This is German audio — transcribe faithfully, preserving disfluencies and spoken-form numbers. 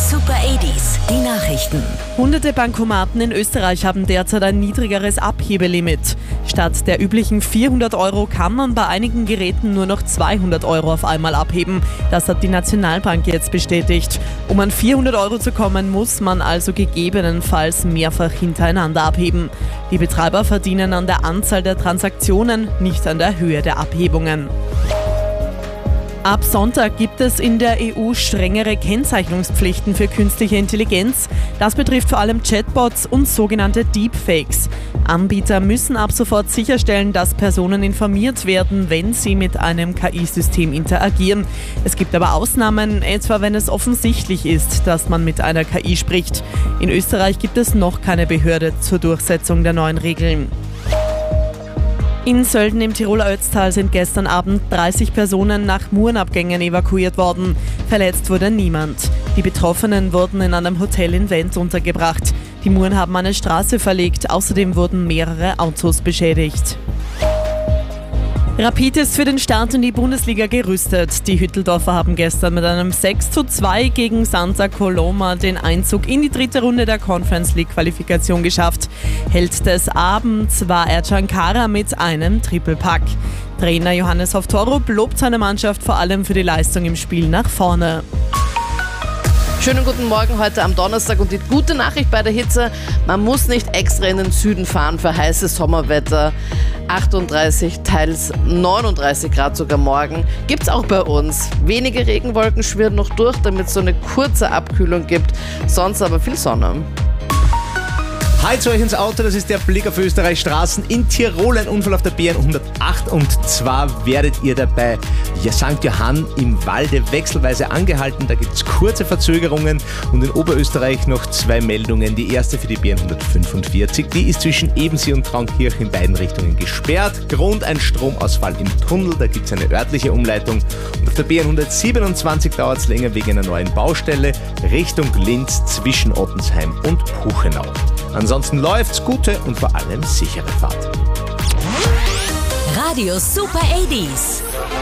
Super achtziger, die Nachrichten. Hunderte Bankomaten in Österreich haben derzeit ein niedrigeres Abhebelimit. Statt der üblichen vierhundert Euro kann man bei einigen Geräten nur noch zweihundert Euro auf einmal abheben. Das hat die Nationalbank jetzt bestätigt. Um an vierhundert Euro zu kommen, muss man also gegebenenfalls mehrfach hintereinander abheben. Die Betreiber verdienen an der Anzahl der Transaktionen, nicht an der Höhe der Abhebungen. Ab Sonntag gibt es in der E U strengere Kennzeichnungspflichten für künstliche Intelligenz. Das betrifft vor allem Chatbots und sogenannte Deepfakes. Anbieter müssen ab sofort sicherstellen, dass Personen informiert werden, wenn sie mit einem K I-System interagieren. Es gibt aber Ausnahmen, etwa wenn es offensichtlich ist, dass man mit einer K I spricht. In Österreich gibt es noch keine Behörde zur Durchsetzung der neuen Regeln. In Sölden im Tiroler Ötztal sind gestern Abend dreißig Personen nach Murenabgängen evakuiert worden. Verletzt wurde niemand. Die Betroffenen wurden in einem Hotel in Wendt untergebracht. Die Muren haben eine Straße verlegt, außerdem wurden mehrere Autos beschädigt. Rapid ist für den Start in die Bundesliga gerüstet. Die Hütteldorfer haben gestern mit einem sechs zu zwei gegen Santa Coloma den Einzug in die dritte Runde der Conference League Qualifikation geschafft. Held des Abends war Ercan Kara mit einem Triple-Pack. Trainer Johannes Hoftorup lobt seine Mannschaft vor allem für die Leistung im Spiel nach vorne. Schönen guten Morgen heute am Donnerstag und die gute Nachricht bei der Hitze, man muss nicht extra in den Süden fahren für heißes Sommerwetter. achtunddreißig, teils neununddreißig Grad sogar morgen. Gibt's auch bei uns. Wenige Regenwolken schwirren noch durch, damit es so eine kurze Abkühlung gibt. Sonst aber viel Sonne. Halt euch ins Auto, das ist der Blick auf Österreichs Straßen. In Tirol ein Unfall auf der B N hundertacht und zwar werdet ihr dabei Sankt Johann im Walde wechselweise angehalten. Da gibt es kurze Verzögerungen und in Oberösterreich noch zwei Meldungen. Die erste für die B N hundertfünfundvierzig, die ist zwischen Ebensee und Traunkirch in beiden Richtungen gesperrt. Grund ein Stromausfall im Tunnel, da gibt es eine örtliche Umleitung. Und auf der B N hundertsiebenundzwanzig dauert es länger wegen einer neuen Baustelle Richtung Linz zwischen Ottensheim und Puchenau. Ansonsten läuft's, gute und vor allem sichere Fahrt. Radio Super achtziger.